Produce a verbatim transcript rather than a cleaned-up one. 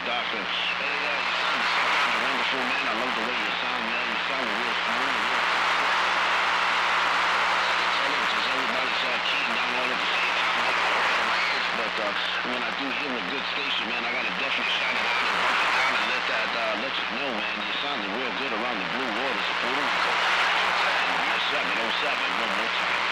doctor. Hey, uh, you sound, you sound kind of wonderful, man. I love the way you sound, man. You sound real smooth, real because everybody's uh, keying down all at the same time. Like, but uh, when I do hear a good station, man, I gotta definitely shout it out and bump it down and let that uh, let you know, man. You sounded real good around the blue waters of Puerto Rico. Yes, seven oh seven. One more time.